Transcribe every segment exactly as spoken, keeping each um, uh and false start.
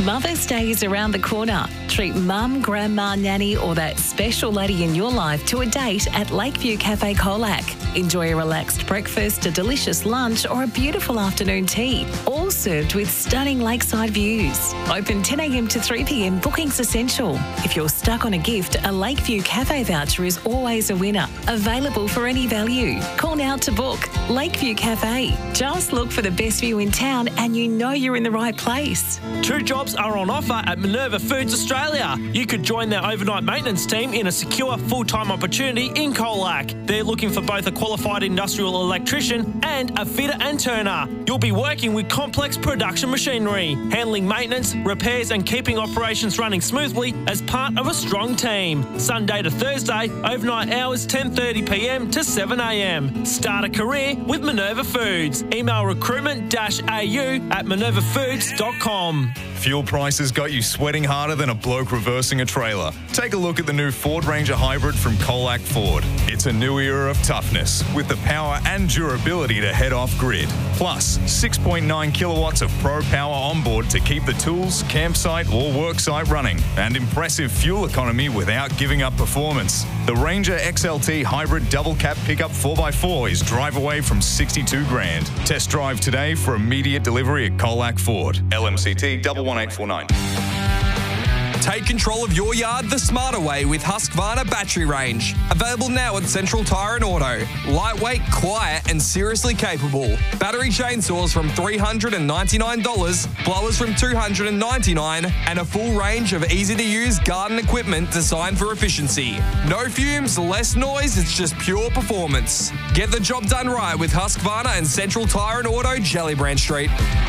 Mother's Day is around the corner. Treat mum, grandma, nanny or that special lady in your life to a date at Lakeview Cafe Colac. Enjoy a relaxed breakfast, a delicious lunch or a beautiful afternoon tea, all served with stunning lakeside views. Open ten a m to three p m, bookings essential. If you're stuck on a gift, a Lakeview Cafe voucher is always a winner. Available for any value. Call now to book. Lakeview Cafe. Just look for the best view in town and you know you're in the right place. Two jobs are on offer at Minerva Foods Australia. You could join their overnight maintenance team in a secure full-time opportunity in Colac. They're looking for both a qualified industrial electrician and a fitter and turner. You'll be working with complex production machinery, handling maintenance, repairs and keeping operations running smoothly as part of a strong team. Sunday to Thursday, overnight hours ten thirty p m to seven a m. Start a career with Minerva Foods. Email recruitment A U at minerva foods dot com. Fuel prices got you sweating harder than a bloke reversing a trailer. Take a look at the new Ford Ranger Hybrid from Colac Ford. It's a new era of toughness with the power and durability to head off grid. Plus, six point nine kilowatts of pro power on board to keep the tools, campsite or worksite running, and impressive fuel economy without giving up performance. The Ranger X L T Hybrid Double Cab Pickup four by four is drive away from sixty-two grand. Test drive today for immediate delivery at Colac Ford. L M C T one one eight four nine. Take control of your yard the smarter way with Husqvarna Battery Range. Available now at Central Tyre and Auto. Lightweight, quiet and seriously capable. Battery chainsaws from three hundred ninety-nine dollars, blowers from two hundred ninety-nine dollars and a full range of easy-to-use garden equipment designed for efficiency. No fumes, less noise, it's just pure performance. Get the job done right with Husqvarna and Central Tyre and Auto, Gellibrand Street.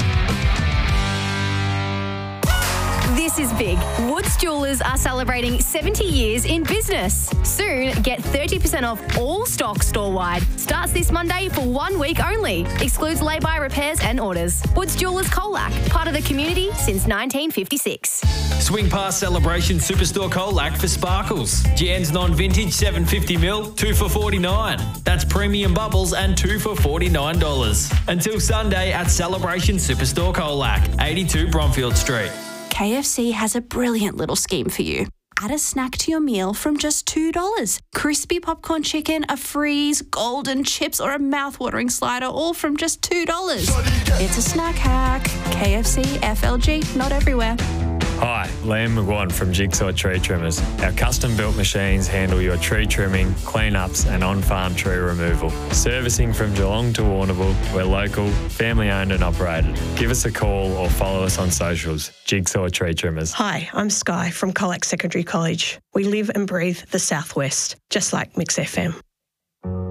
This is big. Woods Jewellers are celebrating seventy years in business. Soon, get thirty percent off all stock store-wide. Starts this Monday for one week only. Excludes lay-by repairs and orders. Woods Jewellers Colac, part of the community since nineteen fifty-six. Swing past Celebration Superstore Colac for sparkles. Jan's non-vintage seven fifty mil, two for forty-nine. That's premium bubbles and two for forty-nine dollars. Until Sunday at Celebration Superstore Colac, eighty-two Bromfield Street. K F C has a brilliant little scheme for you. Add a snack to your meal from just two dollars. Crispy popcorn chicken, a freeze, golden chips or a mouth-watering slider, all from just two dollars. It's a snack hack. K F C, F L G, not everywhere. Hi, Liam McGuan from Jigsaw Tree Trimmers. Our custom-built machines handle your tree trimming, clean-ups and on-farm tree removal. Servicing from Geelong to Warrnambool, we're local, family-owned and operated. Give us a call or follow us on socials. Jigsaw Tree Trimmers. Hi, I'm Sky from Colac Secondary College. We live and breathe the Southwest, just like Mix F M.